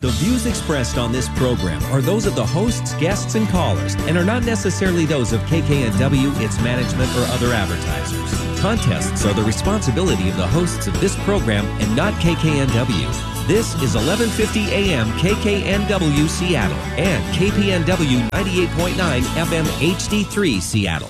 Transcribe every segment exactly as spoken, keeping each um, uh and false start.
The views expressed on this program are those of the hosts, guests, and callers, and are not necessarily those of K K N W, its management, or other advertisers. Contests are the responsibility of the hosts of this program and not K K N W. This is eleven fifty A M K K N W Seattle and K P N W ninety-eight point nine F M H D three Seattle.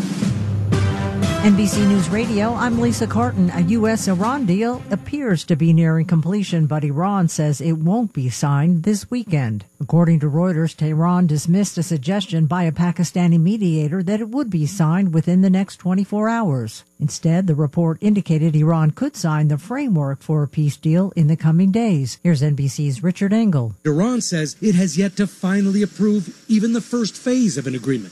N B C News Radio, I'm Lisa Carton. A U S Iran deal appears to be nearing completion, but Iran says it won't be signed this weekend. According to Reuters, Tehran dismissed a suggestion by a Pakistani mediator that it would be signed within the next twenty-four hours. Instead, the report indicated Iran could sign the framework for a peace deal in the coming days. Here's N B C's Richard Engel. Iran says it has yet to finally approve even the first phase of an agreement.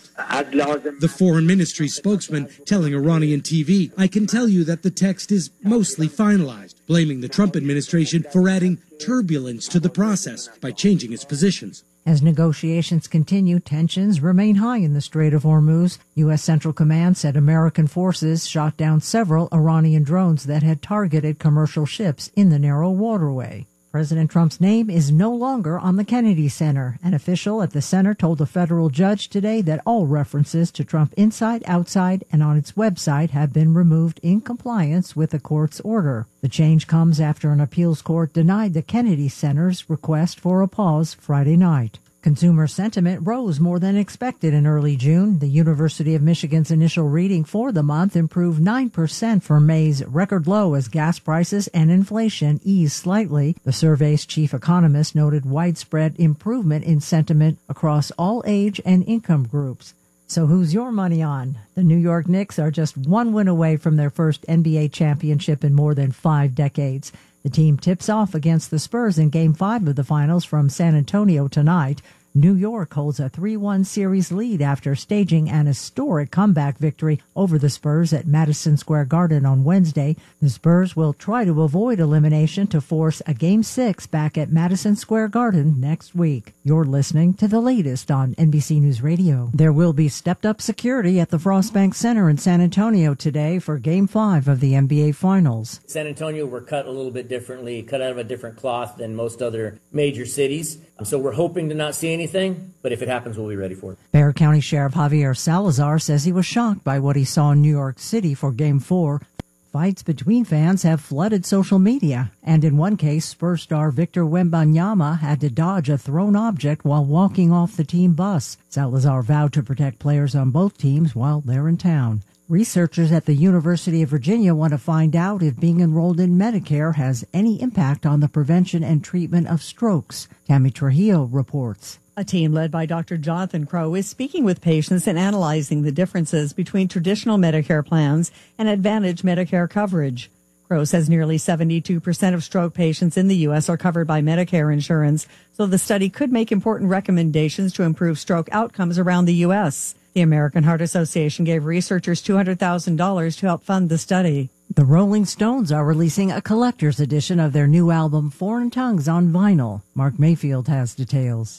The foreign ministry spokesman telling Iranian T V, I can tell you that the text is mostly finalized, blaming the Trump administration for adding turbulence to the process by changing its positions. As negotiations continue, tensions remain high in the Strait of Hormuz. U S. Central Command said American forces shot down several Iranian drones that had targeted commercial ships in the narrow waterway. President Trump's name is no longer on the Kennedy Center. An official at the center told a federal judge today that all references to Trump inside, outside, and on its website have been removed in compliance with the court's order. The change comes after an appeals court denied the Kennedy Center's request for a pause Friday night. Consumer sentiment rose more than expected in early June. The University of Michigan's initial reading for the month improved nine percent from May's record low as gas prices and inflation eased slightly. The survey's chief economist noted widespread improvement in sentiment across all age and income groups. So who's your money on? The New York Knicks are just one win away from their first N B A championship in more than five decades. The team tips off against the Spurs in Game five of the Finals from San Antonio tonight. New York holds a three one series lead after staging an historic comeback victory over the Spurs at Madison Square Garden on Wednesday. The Spurs will try to avoid elimination to force a Game six back at Madison Square Garden next week. You're listening to the latest on N B C News Radio. There will be stepped-up security at the Frostbank Center in San Antonio today for Game five of the N B A Finals. San Antonio, we're cut a little bit differently, cut out of a different cloth than most other major cities. So we're hoping to not see anything, but if it happens, we'll be ready for it. Bexar County Sheriff Javier Salazar says he was shocked by what he saw in New York City for Game four. Fights between fans have flooded social media, and in one case, Spurs star Victor Wembanyama had to dodge a thrown object while walking off the team bus. Salazar vowed to protect players on both teams while they're in town. Researchers at the University of Virginia want to find out if being enrolled in Medicare has any impact on the prevention and treatment of strokes. Tammy Trujillo reports. A team led by Doctor Jonathan Crow is speaking with patients and analyzing the differences between traditional Medicare plans and Advantage Medicare coverage. Crow says nearly seventy-two percent of stroke patients in the U S are covered by Medicare insurance, so the study could make important recommendations to improve stroke outcomes around the U S. The American Heart Association gave researchers two hundred thousand dollars to help fund the study. The Rolling Stones are releasing a collector's edition of their new album, Foreign Tongues, on vinyl. Mark Mayfield has details.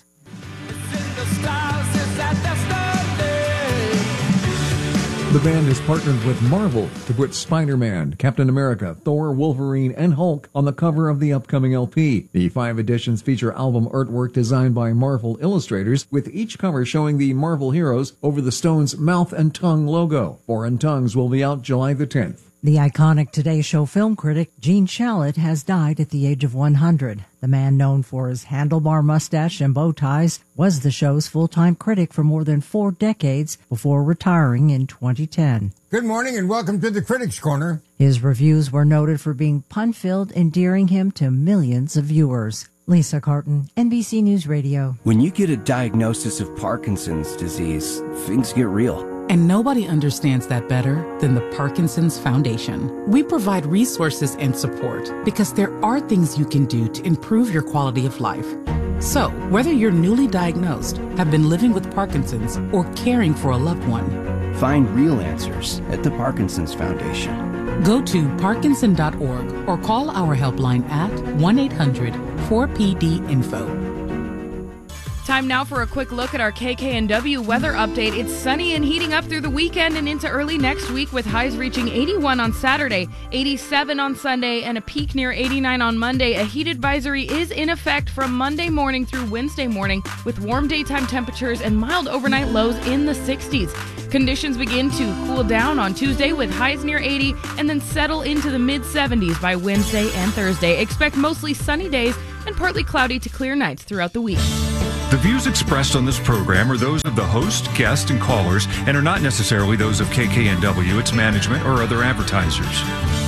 The band has partnered with Marvel to put Spider-Man, Captain America, Thor, Wolverine, and Hulk on the cover of the upcoming L P. The five editions feature album artwork designed by Marvel illustrators, with each cover showing the Marvel heroes over the Stones' mouth and tongue logo. Foreign Tongues will be out July the tenth. The iconic Today Show film critic Gene Shalit has died at the age of one hundred. The man, known for his handlebar mustache and bow ties, was the show's full-time critic for more than four decades before retiring in twenty ten. Good morning and welcome to the Critics' Corner. His reviews were noted for being pun-filled, endearing him to millions of viewers. Lisa Carton, N B C News Radio. When you get a diagnosis of Parkinson's disease, things get real. And nobody understands that better than the Parkinson's Foundation. We provide resources and support because there are things you can do to improve your quality of life. So, whether you're newly diagnosed, have been living with Parkinson's, or caring for a loved one, find real answers at the Parkinson's Foundation. Go to parkinson dot org or call our helpline at one eight hundred four P D info. Time now for a quick look at our K K N W weather update. It's sunny and heating up through the weekend and into early next week, with highs reaching eighty-one on Saturday, eighty-seven on Sunday, and a peak near eighty-nine on Monday. A heat advisory is in effect from Monday morning through Wednesday morning, with warm daytime temperatures and mild overnight lows in the sixties. Conditions begin to cool down on Tuesday with highs near eighty and then settle into the mid seventies by Wednesday and Thursday. Expect mostly sunny days and partly cloudy to clear nights throughout the week. The views expressed on this program are those of the host, guests, and callers and are not necessarily those of K K N W, its management, or other advertisers.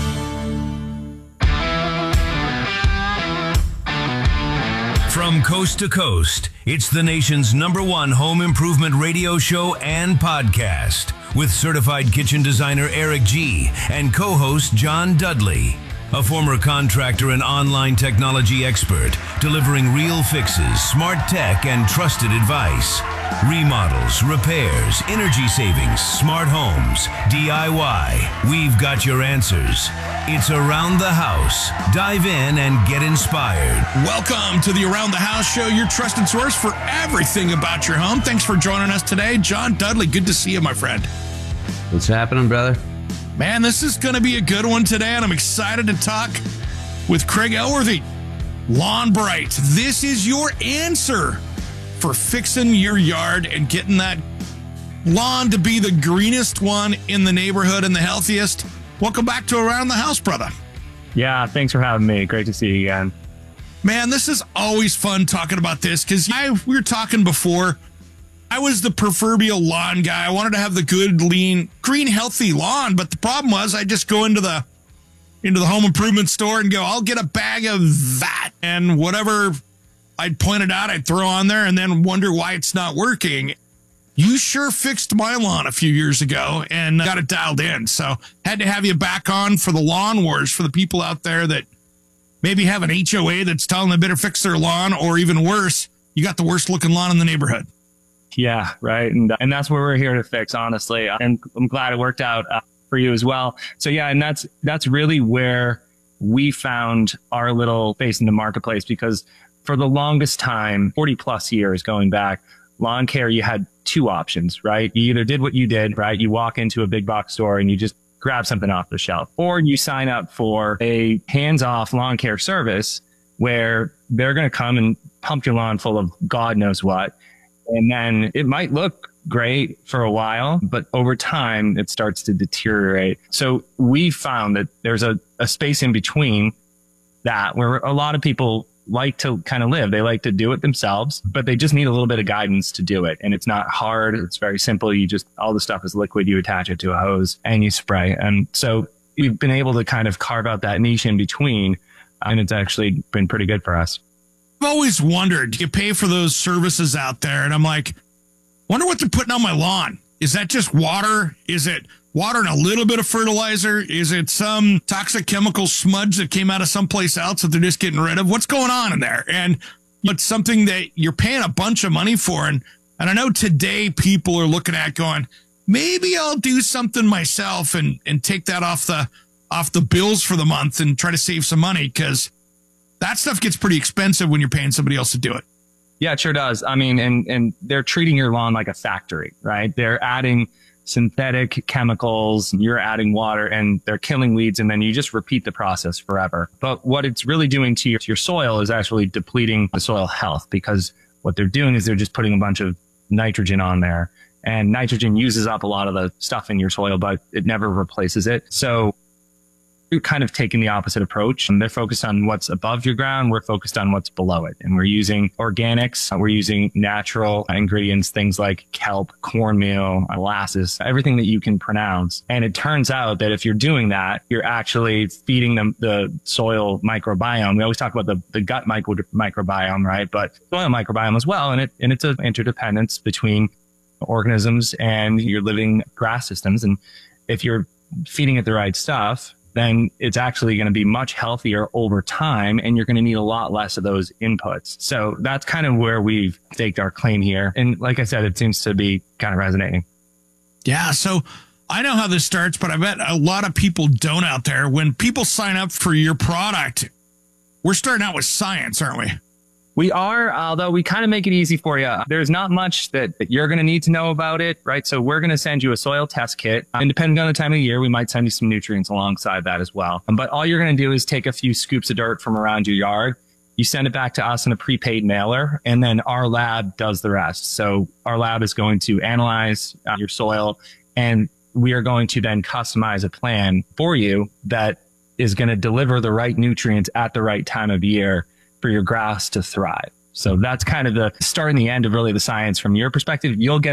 From coast to coast, it's the nation's number one home improvement radio show and podcast with certified kitchen designer Eric G. and co-host John Dudley. A former contractor and online technology expert, delivering real fixes, smart tech, and trusted advice. Remodels, repairs, energy savings, smart homes, D I Y. We've got your answers. It's Around the House. Dive in and get inspired. Welcome to the Around the House show, your trusted source for everything about your home. Thanks for joining us today. John Dudley, good to see you, my friend. What's happening, brother? Man, this is going to be a good one today, and I'm excited to talk with Craig Elworthy. Lawn Bright. This is your answer for fixing your yard and getting that lawn to be the greenest one in the neighborhood and the healthiest. Welcome back to Around the House, brother. Yeah, thanks for having me. Great to see you again. Man, this is always fun talking about this because we were talking before. I was the proverbial lawn guy. I wanted to have the good, lean, green, healthy lawn. But the problem was I just go into the into the home improvement store and go, I'll get a bag of that. And whatever I'd pointed out, I'd throw on there and then wonder why it's not working. You sure fixed my lawn a few years ago and got it dialed in. So had to have you back on for the lawn wars for the people out there that maybe have an H O A that's telling them they better fix their lawn, or even worse, you got the worst looking lawn in the neighborhood. Yeah, right. And and that's what we're here to fix, honestly. And I'm glad it worked out uh, for you as well. So, yeah, and that's that's really where we found our little face in the marketplace, because for the longest time, forty plus years going back, lawn care, you had two options, right? You either did what you did, right? You walk into a big box store and you just grab something off the shelf, or you sign up for a hands-off lawn care service where they're going to come and pump your lawn full of God knows what. And then it might look great for a while, but over time it starts to deteriorate. So we found that there's a, a space in between that where a lot of people like to kind of live. They like to do it themselves, but they just need a little bit of guidance to do it. And it's not hard. It's very simple. You just, all the stuff is liquid. You attach it to a hose and you spray. And so we've been able to kind of carve out that niche in between. And it's actually been pretty good for us. I've always wondered, you pay for those services out there, and I'm like, wonder what they're putting on my lawn. Is that just water? Is it water and a little bit of fertilizer? Is it some toxic chemical smudge that came out of someplace else that they're just getting rid of? What's going on in there? And it's something that you're paying a bunch of money for. And, and I know today people are looking at going, maybe I'll do something myself and, and take that off the, off the bills for the month and try to save some money, because that stuff gets pretty expensive when you're paying somebody else to do it. Yeah, it sure does. I mean, and, and they're treating your lawn like a factory, right? They're adding synthetic chemicals, you're adding water, and they're killing weeds. And then you just repeat the process forever. But what it's really doing to your, to your soil is actually depleting the soil health, because what they're doing is they're just putting a bunch of nitrogen on there, and nitrogen uses up a lot of the stuff in your soil, but it never replaces it. So we're kind of taking the opposite approach. And they're focused on what's above your ground. We're focused on what's below it. And we're using organics. We're using natural ingredients, things like kelp, cornmeal, molasses, everything that you can pronounce. And it turns out that if you're doing that, you're actually feeding them the soil microbiome. We always talk about the, the gut micro, microbiome, right? But soil microbiome as well. And it, and it's an interdependence between organisms and your living grass systems. And if you're feeding it the right stuff, then it's actually going to be much healthier over time, and you're going to need a lot less of those inputs. So that's kind of where we've staked our claim here. And like I said, it seems to be kind of resonating. Yeah. So I know how this starts, but I bet a lot of people don't out there. When people sign up for your product, we're starting out with science, aren't we? We are, although we kind of make it easy for you. There's not much that, that you're going to need to know about it, right? So we're going to send you a soil test kit. And depending on the time of year, we might send you some nutrients alongside that as well. But all you're going to do is take a few scoops of dirt from around your yard. You send it back to us in a prepaid mailer, and then our lab does the rest. So our lab is going to analyze uh, your soil, and we are going to then customize a plan for you that is going to deliver the right nutrients at the right time of year for your grass to thrive. So that's kind of the start and the end of really the science from your perspective. You'll get